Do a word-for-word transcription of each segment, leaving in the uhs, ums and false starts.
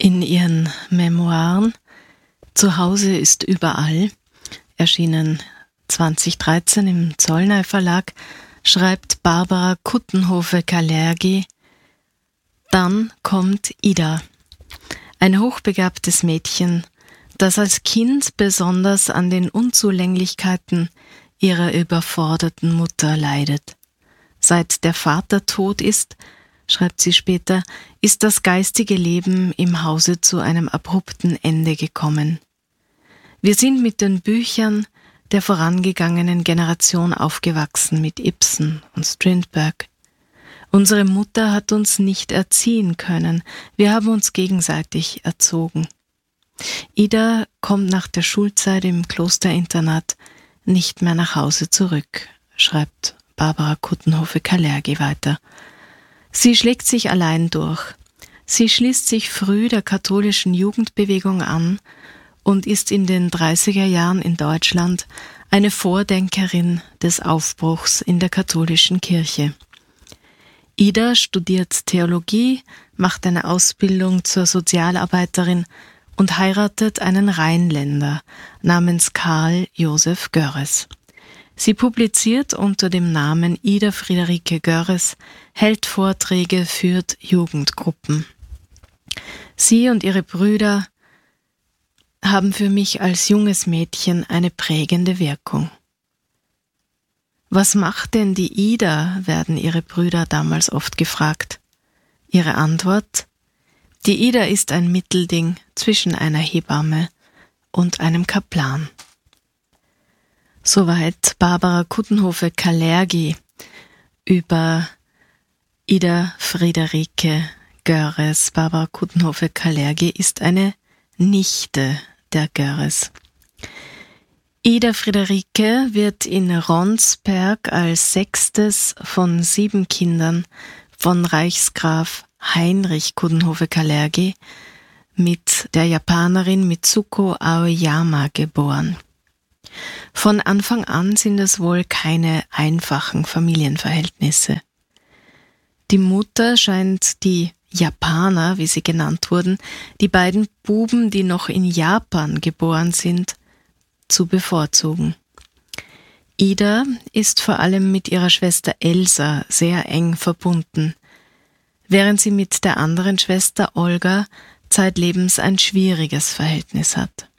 In ihren Memoiren Zu Hause ist überall, erschienen zweitausenddreizehn im Zollner Verlag, schreibt Barbara Coutenhove-Kalergi: Dann kommt Ida, ein hochbegabtes Mädchen, das als Kind besonders an den Unzulänglichkeiten ihrer überforderten Mutter leidet. Seit der Vater tot ist, schreibt sie später, ist das geistige Leben im Hause zu einem abrupten Ende gekommen. Wir sind mit den Büchern der vorangegangenen Generation aufgewachsen, mit Ibsen und Strindberg. Unsere Mutter hat uns nicht erziehen können, wir haben uns gegenseitig erzogen. Ida kommt nach der Schulzeit im Klosterinternat nicht mehr nach Hause zurück, schreibt Barbara Coutenhove-Kalergi weiter. Sie schlägt sich allein durch. Sie schließt sich früh der katholischen Jugendbewegung an und ist in den dreißiger Jahren in Deutschland eine Vordenkerin des Aufbruchs in der katholischen Kirche. Ida studiert Theologie, macht eine Ausbildung zur Sozialarbeiterin und heiratet einen Rheinländer namens Karl Josef Görres. Sie publiziert unter dem Namen Ida Friederike Görres, hält Vorträge, führt Jugendgruppen. Sie und ihre Brüder haben für mich als junges Mädchen eine prägende Wirkung. Was macht denn die Ida, werden ihre Brüder damals oft gefragt. Ihre Antwort: Die Ida ist ein Mittelding zwischen einer Hebamme und einem Kaplan. Soweit Barbara Coutenhove-Kalergi über Ida Friederike Görres. Barbara Coutenhove-Kalergi ist eine Nichte der Görres. Ida Friederike wird in Ronsberg als sechstes von sieben Kindern von Reichsgraf Heinrich Coutenhove-Kalergi mit der Japanerin Mitsuko Aoyama geboren. Von Anfang an sind es wohl keine einfachen Familienverhältnisse. Die Mutter scheint die Japaner, wie sie genannt wurden, die beiden Buben, die noch in Japan geboren sind, zu bevorzugen. Ida ist vor allem mit ihrer Schwester Elsa sehr eng verbunden, während sie mit der anderen Schwester Olga zeitlebens ein schwieriges Verhältnis hat.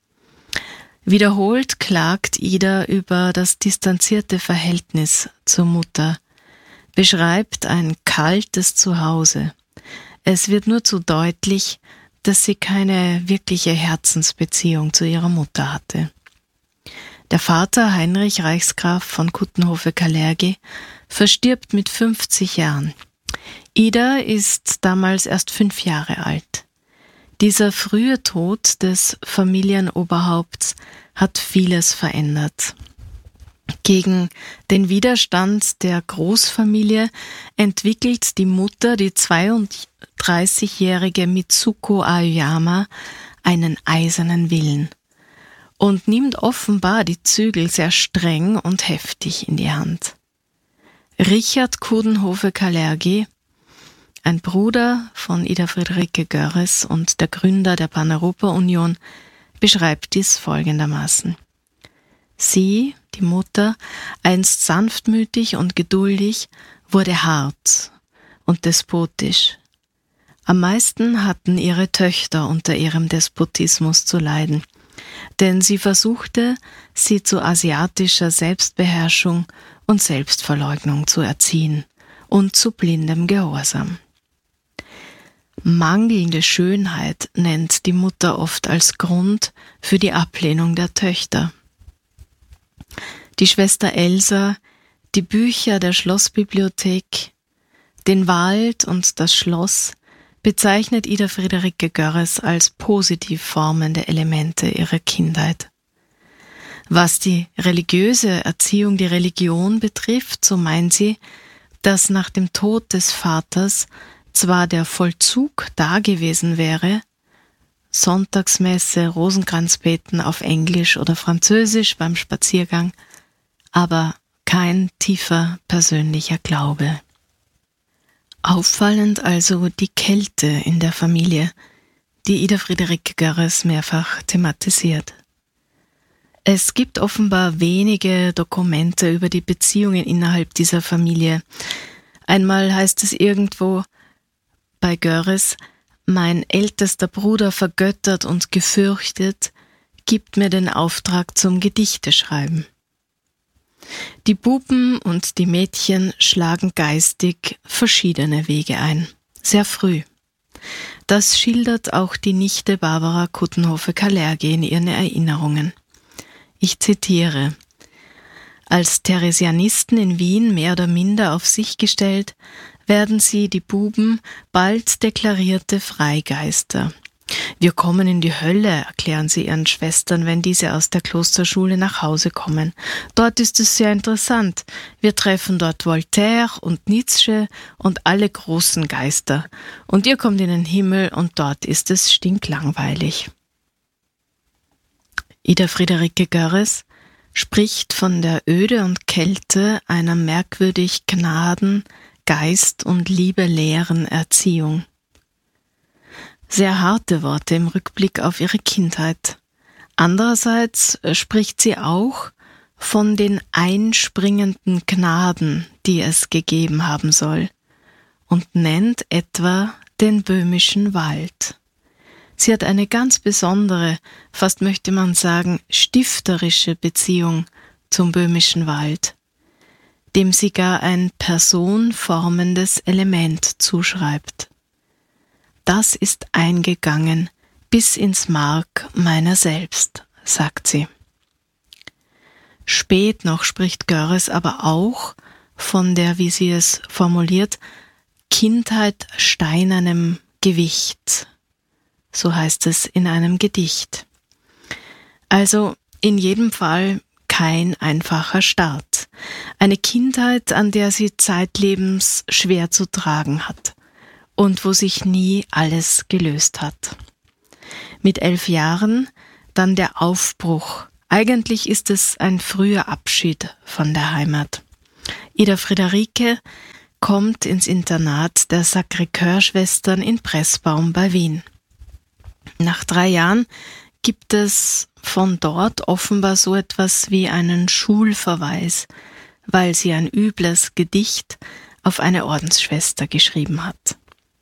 Wiederholt klagt Ida über das distanzierte Verhältnis zur Mutter, beschreibt ein kaltes Zuhause. Es wird nur zu deutlich, dass sie keine wirkliche Herzensbeziehung zu ihrer Mutter hatte. Der Vater Heinrich Reichsgraf von Coutenhove-Kalergi verstirbt mit fünfzig Jahren. Ida ist damals erst fünf Jahre alt. Dieser frühe Tod des Familienoberhaupts hat vieles verändert. Gegen den Widerstand der Großfamilie entwickelt die Mutter, die zweiunddreißigjährige Mitsuko Aoyama, einen eisernen Willen und nimmt offenbar die Zügel sehr streng und heftig in die Hand. Richard Coutenhove-Kalergi, ein Bruder von Ida Friederike Görres und der Gründer der Pan-Europa-Union, beschreibt dies folgendermaßen: Sie, die Mutter, einst sanftmütig und geduldig, wurde hart und despotisch. Am meisten hatten ihre Töchter unter ihrem Despotismus zu leiden, denn sie versuchte, sie zu asiatischer Selbstbeherrschung und Selbstverleugnung zu erziehen und zu blindem Gehorsam. Mangelnde Schönheit nennt die Mutter oft als Grund für die Ablehnung der Töchter. Die Schwester Elsa, die Bücher der Schlossbibliothek, den Wald und das Schloss bezeichnet Ida Friederike Görres als positiv formende Elemente ihrer Kindheit. Was die religiöse Erziehung, die Religion betrifft, so meint sie, dass nach dem Tod des Vaters zwar der Vollzug dagewesen wäre, Sonntagsmesse, Rosenkranzbeten auf Englisch oder Französisch beim Spaziergang, aber kein tiefer persönlicher Glaube. Auffallend also die Kälte in der Familie, die Ida Friederike Görres mehrfach thematisiert. Es gibt offenbar wenige Dokumente über die Beziehungen innerhalb dieser Familie. Einmal heißt es irgendwo bei Görres: Mein ältester Bruder, vergöttert und gefürchtet, gibt mir den Auftrag zum Gedichteschreiben. Die Buben und die Mädchen schlagen geistig verschiedene Wege ein, sehr früh. Das schildert auch die Nichte Barbara Coutenhove-Kalergi in ihren Erinnerungen. Ich zitiere: Als Theresianisten in Wien mehr oder minder auf sich gestellt, werden sie, die Buben, bald deklarierte Freigeister. Wir kommen in die Hölle, erklären sie ihren Schwestern, wenn diese aus der Klosterschule nach Hause kommen. Dort ist es sehr interessant. Wir treffen dort Voltaire und Nietzsche und alle großen Geister. Und ihr kommt in den Himmel und dort ist es stinklangweilig. Ida Friederike Görres spricht von der Öde und Kälte einer merkwürdig Gnaden-, Geist- und Liebe-leeren Erziehung. Sehr harte Worte im Rückblick auf ihre Kindheit. Andererseits spricht sie auch von den einspringenden Gnaden, die es gegeben haben soll, und nennt etwa den böhmischen Wald. Sie hat eine ganz besondere, fast möchte man sagen, stifterische Beziehung zum böhmischen Wald, dem sie gar ein personformendes Element zuschreibt. Das ist eingegangen bis ins Mark meiner selbst, sagt sie. Spät noch spricht Görres aber auch von der, wie sie es formuliert, Kindheit steinernem Gewicht. So heißt es in einem Gedicht. Also in jedem Fall kein einfacher Start. Eine Kindheit, an der sie zeitlebens schwer zu tragen hat und wo sich nie alles gelöst hat. Mit elf Jahren dann der Aufbruch. Eigentlich ist es ein früher Abschied von der Heimat. Ida Friederike kommt ins Internat der Sacré-Cœur-Schwestern in Pressbaum bei Wien. Nach drei Jahren gibt es von dort offenbar so etwas wie einen Schulverweis, weil sie ein übles Gedicht auf eine Ordensschwester geschrieben hat.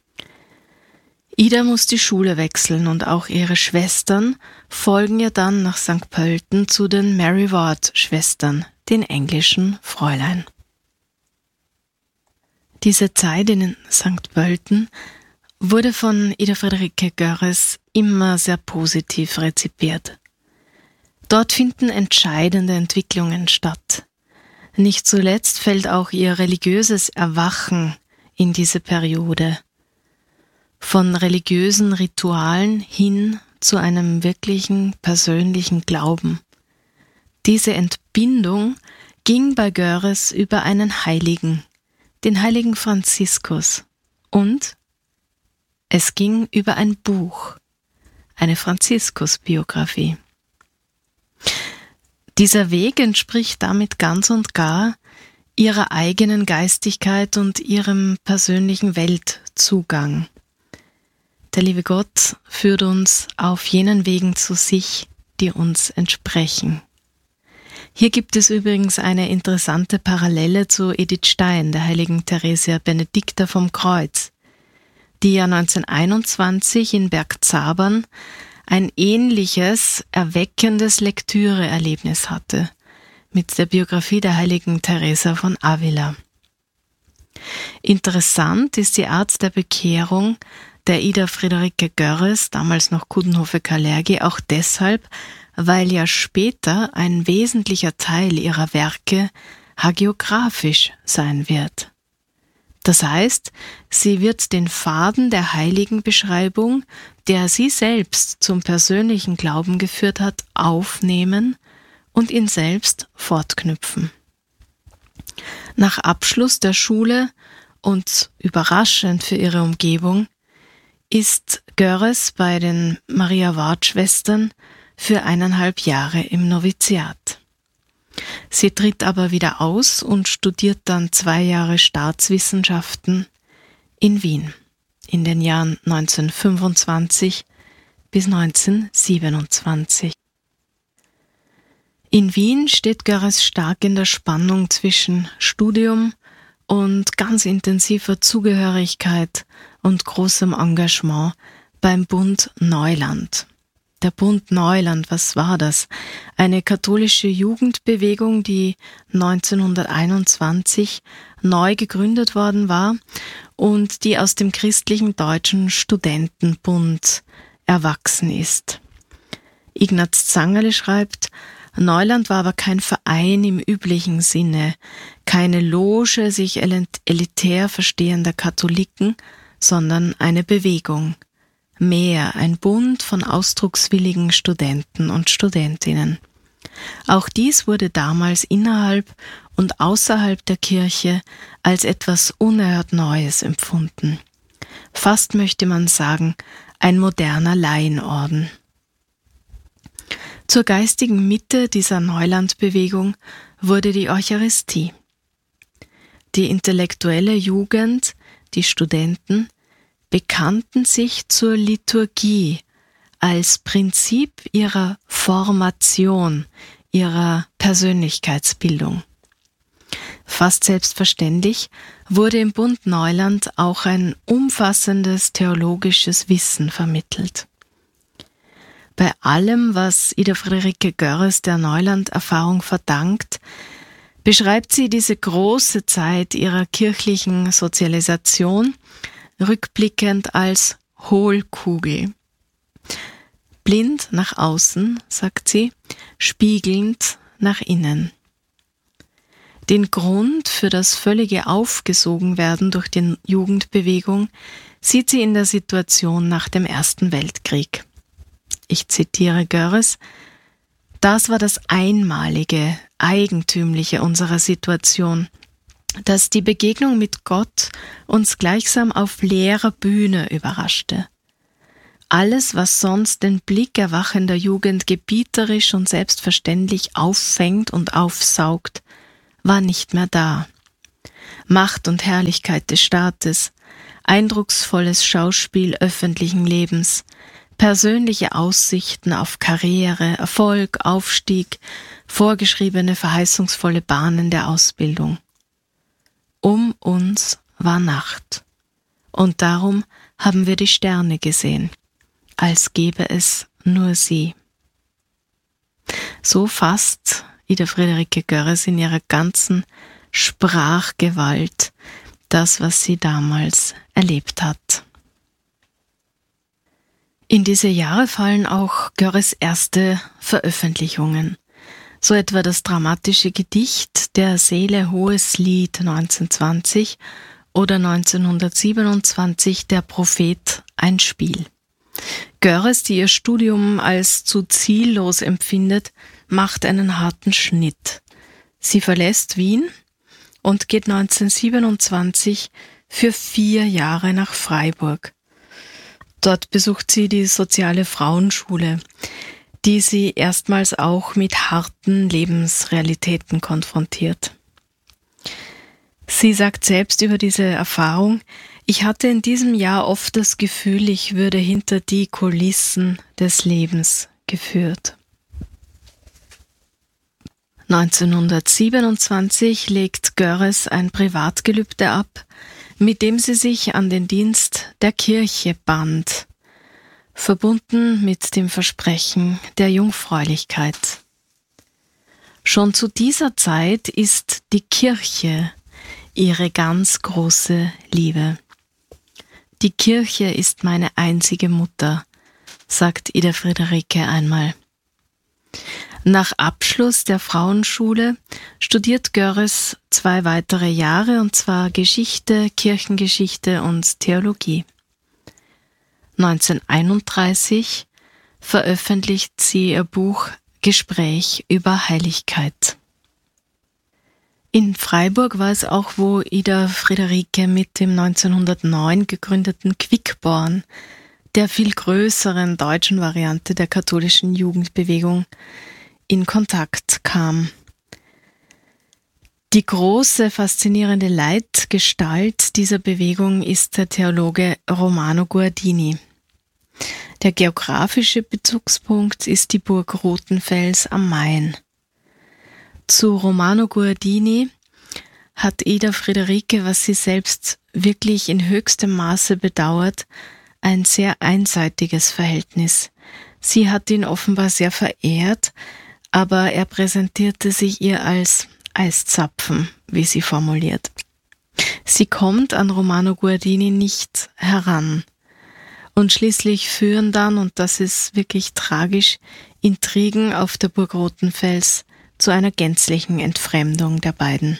Ida muss die Schule wechseln und auch ihre Schwestern folgen ihr dann nach Sankt Pölten zu den Mary Ward-Schwestern, den englischen Fräulein. Diese Zeit in Sankt Pölten wurde von Ida Friederike Görres immer sehr positiv rezipiert. Dort finden entscheidende Entwicklungen statt. Nicht zuletzt fällt auch ihr religiöses Erwachen in diese Periode. Von religiösen Ritualen hin zu einem wirklichen persönlichen Glauben. Diese Entbindung ging bei Görres über einen Heiligen, den heiligen Franziskus, und es ging über ein Buch, eine Franziskus-Biografie. Dieser Weg entspricht damit ganz und gar ihrer eigenen Geistigkeit und ihrem persönlichen Weltzugang. Der liebe Gott führt uns auf jenen Wegen zu sich, die uns entsprechen. Hier gibt es übrigens eine interessante Parallele zu Edith Stein, der heiligen Theresia Benedicta vom Kreuz, die ja neunzehnhunderteinundzwanzig in Bergzabern ein ähnliches, erweckendes Lektüre-Erlebnis hatte, mit der Biografie der heiligen Teresa von Avila. Interessant ist die Art der Bekehrung der Ida Friederike Görres, damals noch Coutenhove-Kalergi, auch deshalb, weil ja später ein wesentlicher Teil ihrer Werke hagiografisch sein wird. Das heißt, sie wird den Faden der Heiligenbeschreibung, der sie selbst zum persönlichen Glauben geführt hat, aufnehmen und ihn selbst fortknüpfen. Nach Abschluss der Schule und überraschend für ihre Umgebung ist Görres bei den Maria-Ward-Schwestern für eineinhalb Jahre im Noviziat. Sie tritt aber wieder aus und studiert dann zwei Jahre Staatswissenschaften in Wien in den Jahren neunzehnhundertfünfundzwanzig bis neunzehnhundertsiebenundzwanzig. In Wien steht Görres stark in der Spannung zwischen Studium und ganz intensiver Zugehörigkeit und großem Engagement beim Bund Neuland. Der Bund Neuland, was war das? Eine katholische Jugendbewegung, die neunzehnhunderteinundzwanzig neu gegründet worden war und die aus dem christlichen Deutschen Studentenbund erwachsen ist. Ignaz Zangerle schreibt, Neuland war aber kein Verein im üblichen Sinne, keine Loge sich elitär verstehender Katholiken, sondern eine Bewegung. Mehr ein Bund von ausdruckswilligen Studenten und Studentinnen. Auch dies wurde damals innerhalb und außerhalb der Kirche als etwas unerhört Neues empfunden. Fast möchte man sagen, ein moderner Laienorden. Zur geistigen Mitte dieser Neulandbewegung wurde die Eucharistie. Die intellektuelle Jugend, die Studenten, bekannten sich zur Liturgie als Prinzip ihrer Formation, ihrer Persönlichkeitsbildung. Fast selbstverständlich wurde im Bund Neuland auch ein umfassendes theologisches Wissen vermittelt. Bei allem, was Ida Friederike Görres der Neuland-Erfahrung verdankt, beschreibt sie diese große Zeit ihrer kirchlichen Sozialisation rückblickend als Hohlkugel. Blind nach außen, sagt sie, spiegelnd nach innen. Den Grund für das völlige Aufgesogenwerden durch die Jugendbewegung sieht sie in der Situation nach dem Ersten Weltkrieg. Ich zitiere Görres: Das war das Einmalige, Eigentümliche unserer Situation, dass die Begegnung mit Gott uns gleichsam auf leerer Bühne überraschte. Alles, was sonst den Blick erwachender Jugend gebieterisch und selbstverständlich auffängt und aufsaugt, war nicht mehr da. Macht und Herrlichkeit des Staates, eindrucksvolles Schauspiel öffentlichen Lebens, persönliche Aussichten auf Karriere, Erfolg, Aufstieg, vorgeschriebene verheißungsvolle Bahnen der Ausbildung. Um uns war Nacht, und darum haben wir die Sterne gesehen, als gäbe es nur sie. So fasst Ida Friederike Görres in ihrer ganzen Sprachgewalt das, was sie damals erlebt hat. In diese Jahre fallen auch Görres erste Veröffentlichungen, so etwa das dramatische Gedicht Der Seele hohes Lied neunzehnhundertzwanzig oder neunzehnhundertsiebenundzwanzig Der Prophet, ein Spiel. Görres, die ihr Studium als zu ziellos empfindet, macht einen harten Schnitt. Sie verlässt Wien und geht neunzehnhundertsiebenundzwanzig für vier Jahre nach Freiburg. Dort besucht sie die soziale Frauenschule, die sie erstmals auch mit harten Lebensrealitäten konfrontiert. Sie sagt selbst über diese Erfahrung: Ich hatte in diesem Jahr oft das Gefühl, ich würde hinter die Kulissen des Lebens geführt. neunzehnhundertsiebenundzwanzig legt Görres ein Privatgelübde ab, mit dem sie sich an den Dienst der Kirche band, verbunden mit dem Versprechen der Jungfräulichkeit. Schon zu dieser Zeit ist die Kirche ihre ganz große Liebe. Die Kirche ist meine einzige Mutter, sagt Ida Friederike einmal. Nach Abschluss der Frauenschule studiert Görres zwei weitere Jahre, und zwar Geschichte, Kirchengeschichte und Theologie. neunzehnhunderteinunddreißig veröffentlicht sie ihr Buch Gespräch über Heiligkeit. In Freiburg war es auch, wo Ida Friederike mit dem neunzehnhundertneun gegründeten Quickborn, der viel größeren deutschen Variante der katholischen Jugendbewegung, in Kontakt kam. Die große, faszinierende Leitgestalt dieser Bewegung ist der Theologe Romano Guardini. Der geografische Bezugspunkt ist die Burg Rothenfels am Main. Zu Romano Guardini hat Ida Friederike, was sie selbst wirklich in höchstem Maße bedauert, ein sehr einseitiges Verhältnis. Sie hat ihn offenbar sehr verehrt, aber er präsentierte sich ihr als Eiszapfen, wie sie formuliert. Sie kommt an Romano Guardini nicht heran. Und schließlich führen dann, und das ist wirklich tragisch, Intrigen auf der Burg Rothenfels zu einer gänzlichen Entfremdung der beiden.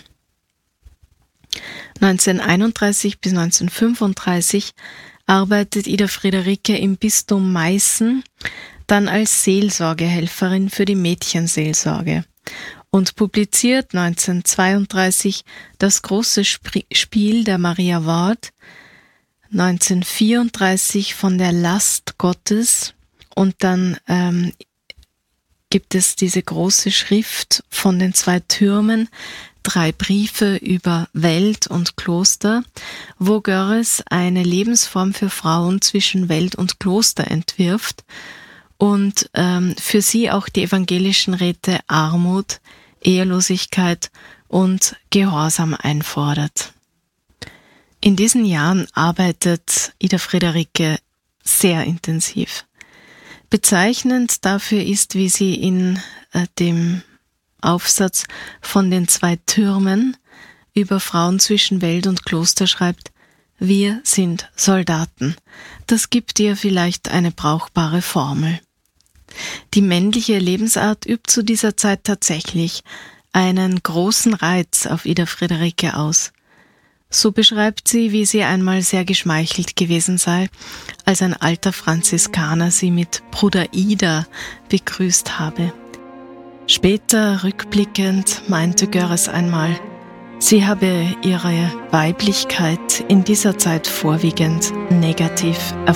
neunzehnhunderteinunddreißig bis neunzehnhundertfünfunddreißig arbeitet Ida Friederike im Bistum Meißen, dann als Seelsorgehelferin für die Mädchenseelsorge und publiziert neunzehnhundertzweiunddreißig das große Sp- Spiel der Maria Ward, neunzehnhundertvierunddreißig von der Last Gottes und dann ähm, gibt es diese große Schrift von den zwei Türmen, drei Briefe über Welt und Kloster, wo Görres eine Lebensform für Frauen zwischen Welt und Kloster entwirft und ähm, für sie auch die evangelischen Räte Armut, Ehelosigkeit und Gehorsam einfordert. In diesen Jahren arbeitet Ida Friederike sehr intensiv. Bezeichnend dafür ist, wie sie in äh, dem Aufsatz von den zwei Türmen über Frauen zwischen Welt und Kloster schreibt: Wir sind Soldaten. Das gibt ihr vielleicht eine brauchbare Formel. Die männliche Lebensart übt zu dieser Zeit tatsächlich einen großen Reiz auf Ida Friederike aus. So beschreibt sie, wie sie einmal sehr geschmeichelt gewesen sei, als ein alter Franziskaner sie mit Bruder Ida begrüßt habe. Später, rückblickend, meinte Görres einmal, sie habe ihre Weiblichkeit in dieser Zeit vorwiegend negativ erfahren.